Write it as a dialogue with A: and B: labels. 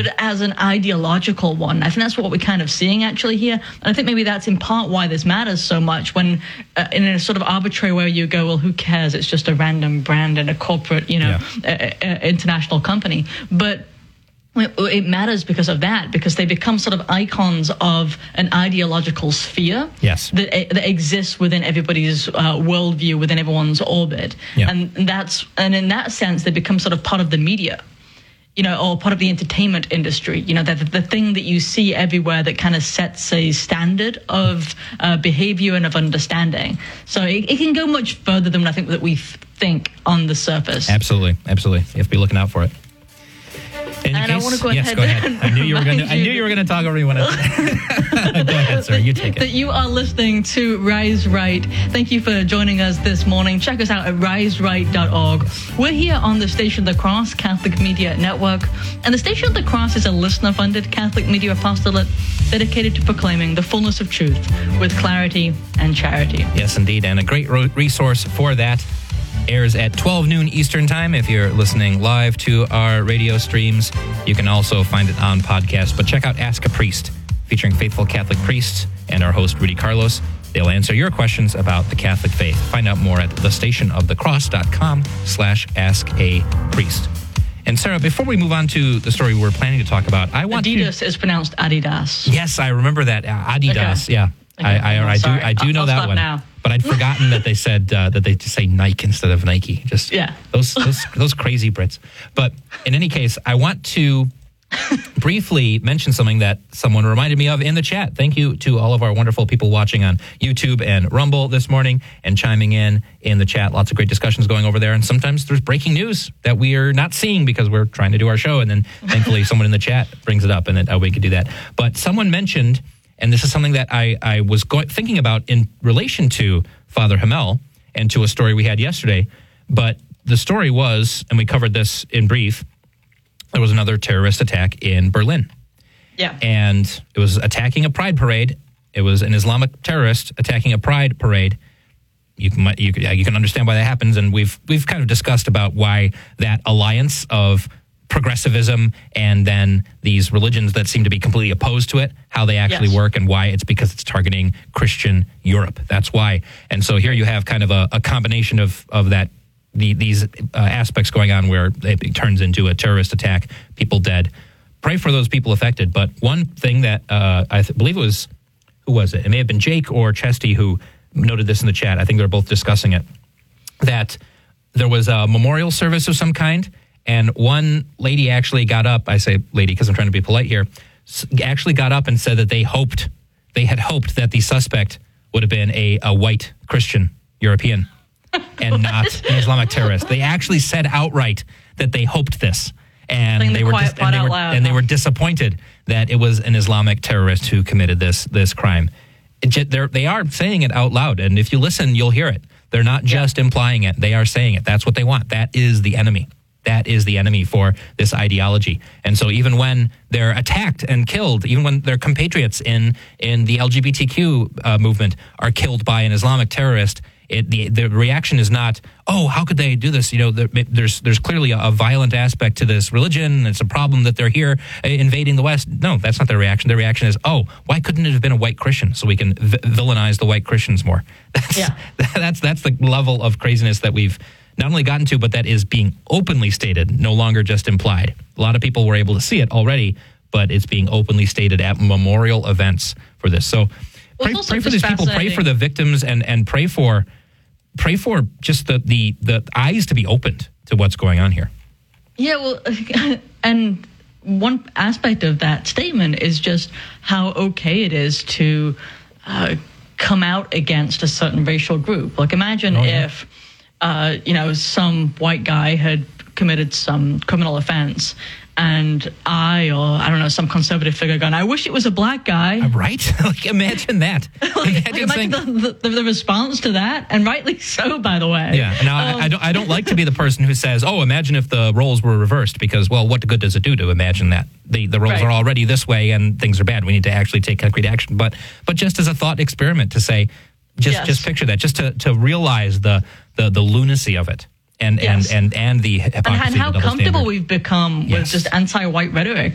A: but as an ideological one. I think that's what we're kind of seeing actually here. And I think maybe that's in part why this matters so much when in a sort of arbitrary way you go, well, who cares? It's just a random brand and a corporate, international company. But it matters because of that, because they become sort of icons of an ideological sphere that exists within everybody's worldview, within everyone's orbit. Yeah. And in that sense, they become sort of part of the media, or part of the entertainment industry, the thing that you see everywhere that kind of sets a standard of behavior and of understanding. So it can go much further than I think that we think on the surface.
B: Absolutely. You have to be looking out for it.
A: I want to go ahead.
B: Go ahead. I knew you were going to talk over you. Go ahead, sir. You take it.
A: That you are listening to Rise Right. Thank you for joining us this morning. Check us out at riseright.org. We're here on the Station of the Cross Catholic Media Network, and the Station of the Cross is a listener-funded Catholic media apostolate dedicated to proclaiming the fullness of truth with clarity and charity.
B: Yes, indeed, and a great resource for that airs at 12 noon Eastern Time. If you're listening live to our radio streams, you can also find it on podcast. But check out Ask a Priest, featuring faithful Catholic priests and our host, Rudy Carlos. They'll answer your questions about the Catholic faith. Find out more at thestationofthecross.com/askapriest. And Sarah, before we move on to the story we're planning to talk about,
A: Adidas is pronounced Adidas.
B: Yes, I remember that. Adidas, okay. Yeah. Okay. I do know that one.
A: Now.
B: But I'd forgotten that they said that they just say Nike instead of Nike. Just those crazy Brits. But in any case, I want to briefly mention something that someone reminded me of in the chat. Thank you to all of our wonderful people watching on YouTube and Rumble this morning and chiming in the chat. Lots of great discussions going over there. And sometimes there's breaking news that we are not seeing because we're trying to do our show. And then thankfully someone in the chat brings it up and then we could do that. But someone mentioned, and this is something that I was thinking about in relation to Father Hamel and to a story we had yesterday. But the story was, and we covered this in brief, there was another terrorist attack in Berlin.
A: Yeah.
B: And it was attacking a pride parade. It was an Islamic terrorist attacking a pride parade. You can understand why that happens. And we've kind of discussed about why that alliance of progressivism and then these religions that seem to be completely opposed to it, how they actually work, and why it's because it's targeting Christian Europe. That's why. And so here you have kind of a combination of that, these aspects going on where it turns into a terrorist attack, people dead. Pray for those people affected. But one thing that I believe it was, who was it? It may have been Jake or Chesty who noted this in the chat. I think they're both discussing it, that there was a memorial service of some kind. And one lady actually got up, I say lady because I'm trying to be polite here, actually got up and said that they had hoped that the suspect would have been a white Christian European and not an Islamic terrorist. They actually said outright that they hoped this. And they were disappointed that it was an Islamic terrorist who committed this crime. They are saying it out loud. And if you listen, you'll hear it. They're not just implying it. They are saying it. That's what they want. That is the enemy. That is the enemy for this ideology. And so even when they're attacked and killed, even when their compatriots in the LGBTQ movement are killed by an Islamic terrorist, the reaction is not, oh, how could they do this? There's clearly a violent aspect to this religion. It's a problem that they're here invading the West. No, that's not their reaction. Their reaction is, oh, why couldn't it have been a white Christian so we can villainize the white Christians more? That's the level of craziness that we've not only gotten to, but that is being openly stated, no longer just implied. A lot of people were able to see it already, but it's being openly stated at memorial events for this. So pray for these people, pray for the victims, and pray for just the eyes to be opened to what's going on here.
A: Yeah, well, and one aspect of that statement is just how okay it is to come out against a certain racial group. Like imagine if some white guy had committed some criminal offense and some conservative figure going, I wish it was a black guy.
B: Right? Like, imagine that.
A: Imagine the response to that, and rightly so, by the way.
B: Yeah. Now, I don't like to be the person who says, oh, imagine if the roles were reversed, because, well, what good does it do to imagine that? The roles are already this way and things are bad. We need to actually take concrete action. But just as a thought experiment to say, just picture that, just to realize the lunacy of it. And the hypocrisy,
A: and how comfortable we've become with just anti-white rhetoric.